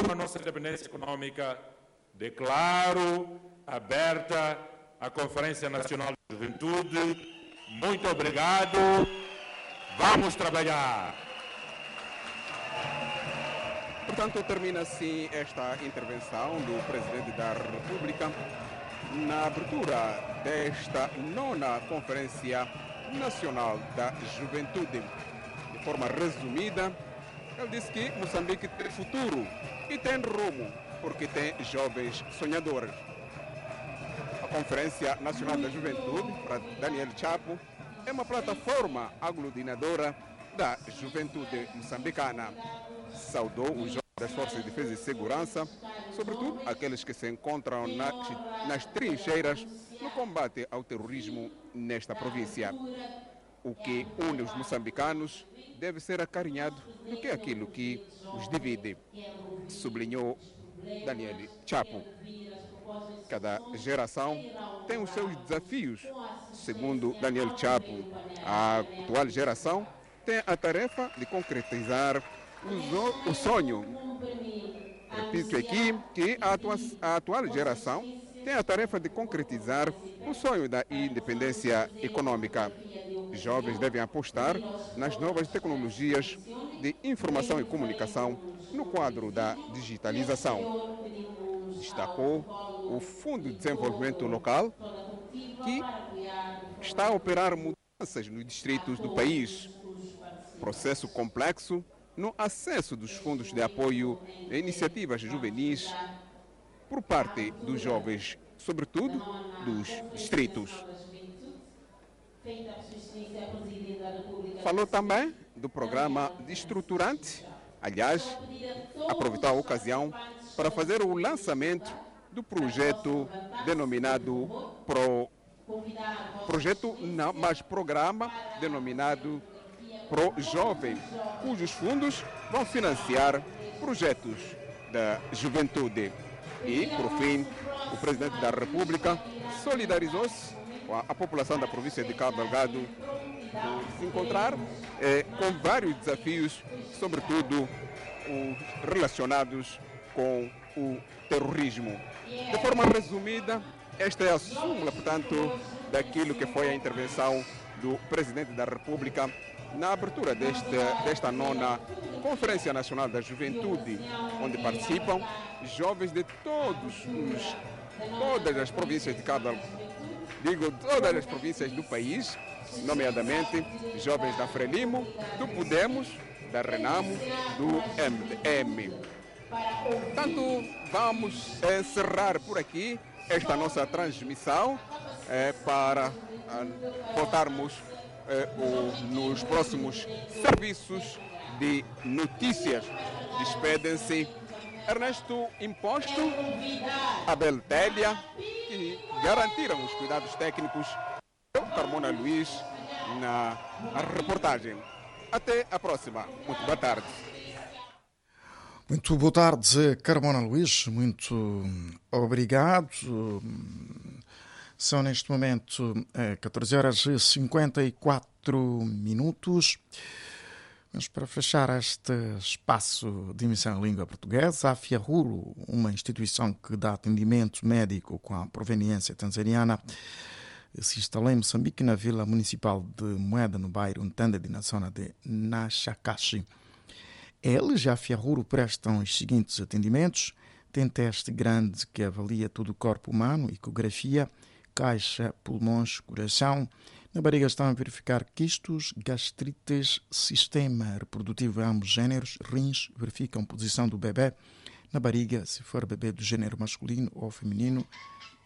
reafirma a nossa independência econômica, declaro aberta a Conferência Nacional de Juventude. Muito obrigado. Vamos trabalhar. Portanto, termina-se esta intervenção do Presidente da República na abertura desta 9ª Conferência Nacional da Juventude. De forma resumida, ele disse que Moçambique tem futuro e tem rumo, porque tem jovens sonhadores. A Conferência Nacional da Juventude, para Daniel Chapo, é uma plataforma aglutinadora da juventude moçambicana. Saudou os jovens das Forças de Defesa e Segurança, sobretudo aqueles que se encontram nas trincheiras no combate ao terrorismo nesta província. O que une os moçambicanos deve ser acarinhado do que aquilo que os divide, sublinhou Daniel Chapo. Cada geração tem os seus desafios. Segundo Daniel Chapo, a atual geração tem a tarefa de concretizar o sonho. Repito aqui que a atual geração tem a tarefa de concretizar o sonho da independência econômica. Jovens devem apostar nas novas tecnologias de informação e comunicação no quadro da digitalização. Destacou o Fundo de Desenvolvimento Local, que está a operar mudanças nos distritos do país. Processo complexo no acesso dos fundos de apoio a iniciativas juvenis por parte dos jovens, sobretudo dos distritos. Falou também do programa de estruturante. Aliás, aproveitou a ocasião para fazer o lançamento do projeto denominado programa denominado Pro Jovem, cujos fundos vão financiar projetos da juventude. E, por fim, o Presidente da República solidarizou-se com a população da província de Cabo Delgado de se encontrar com vários desafios, sobretudo os relacionados com o terrorismo. De forma resumida, esta é a súmula, portanto, daquilo que foi a intervenção do Presidente da República na abertura desta 9ª Conferência Nacional da Juventude, onde participam jovens de todas as províncias de Cabo Delgado, todas as províncias do país, nomeadamente jovens da Frelimo, do Podemos, da Renamo, do MDM. Portanto, vamos encerrar por aqui esta nossa transmissão para voltarmos nos próximos serviços de notícias. Despedem-se Ernesto Imposto, Abel Télia, que garantiram os cuidados técnicos, Carmona Luiz na reportagem. Até a próxima. Muito boa tarde. Muito boa tarde, Carmona Luiz. Muito obrigado. São neste momento 14h54. Mas para fechar este espaço de emissão em língua portuguesa, a Fiahuro, uma instituição que dá atendimento médico com a proveniência tanzaniana, se instalou em Moçambique, na Vila Municipal de Moeda, no bairro Ntande, na zona de Nachakashi. Eles, a Fiahuro, prestam os seguintes atendimentos: tem teste grande que avalia todo o corpo humano, ecografia, caixa, pulmões, coração. Na barriga estão a verificar quistos, gastrites, sistema reprodutivo em ambos gêneros, rins, verificam a posição do bebê na barriga, se for bebê do gênero masculino ou feminino,